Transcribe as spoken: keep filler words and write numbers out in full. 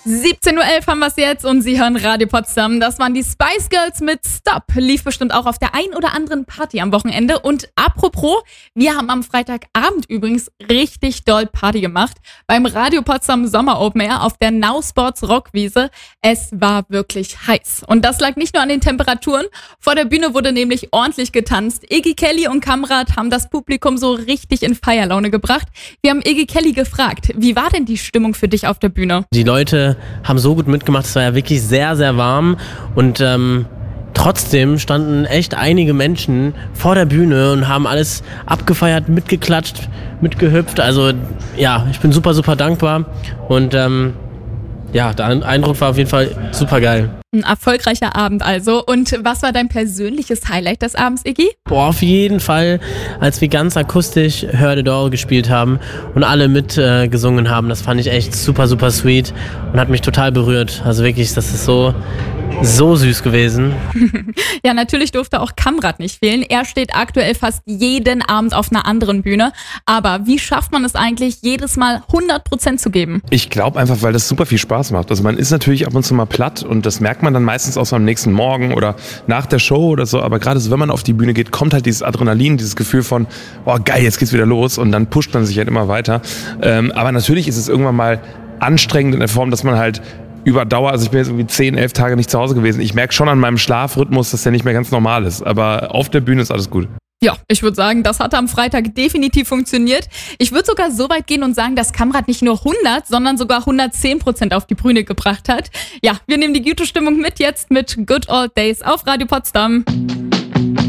siebzehn Uhr elf haben wir es jetzt und Sie hören Radio Potsdam. Das waren die Spice Girls mit Stop. Lief bestimmt auch auf der ein oder anderen Party am Wochenende. Und apropos, wir haben am Freitagabend übrigens richtig doll Party gemacht. Beim Radio Potsdam Sommer Open Air auf der Now Sports Rockwiese. Es war wirklich heiß. Und das lag nicht nur an den Temperaturen. Vor der Bühne wurde nämlich ordentlich getanzt. Iggy Kelly und Kamrat haben das Publikum so richtig in Feierlaune gebracht. Wir haben Iggy Kelly gefragt, wie war denn die Stimmung für dich auf der Bühne? Die Leute haben so gut mitgemacht, es war ja wirklich sehr, sehr warm und ähm, trotzdem standen echt einige Menschen vor der Bühne und haben alles abgefeiert, mitgeklatscht, mitgehüpft. Also ja, ich bin super, super dankbar und ähm, ja, der Eindruck war auf jeden Fall super geil. Ein erfolgreicher Abend also. Und was war dein persönliches Highlight des Abends, Iggy? Boah, auf jeden Fall, als wir ganz akustisch Heard It All gespielt haben und alle mitgesungen äh, haben. Das fand ich echt super, super sweet und hat mich total berührt. Also wirklich, das ist so, so süß gewesen. Ja, natürlich durfte auch Kamrat nicht fehlen. Er steht aktuell fast jeden Abend auf einer anderen Bühne. Aber wie schafft man es eigentlich, jedes Mal hundert Prozent zu geben? Ich glaube einfach, weil das super viel Spaß macht. Also man ist natürlich ab und zu mal platt und das merkt man dann meistens auch so am nächsten Morgen oder nach der Show oder so. Aber gerade so, wenn man auf die Bühne geht, kommt halt dieses Adrenalin, dieses Gefühl von, oh geil, jetzt geht's wieder los und dann pusht man sich halt immer weiter. Ähm, aber natürlich ist es irgendwann mal anstrengend in der Form, dass man halt über Dauer, also ich bin jetzt irgendwie zehn, elf Tage nicht zu Hause gewesen. Ich merke schon an meinem Schlafrhythmus, dass der nicht mehr ganz normal ist. Aber auf der Bühne ist alles gut. Ja, ich würde sagen, das hat am Freitag definitiv funktioniert. Ich würde sogar so weit gehen und sagen, dass Kamrat nicht nur hundert, sondern sogar hundertzehn Prozent auf die Bühne gebracht hat. Ja, wir nehmen die gute Stimmung mit jetzt mit Good Old Days auf Radio Potsdam.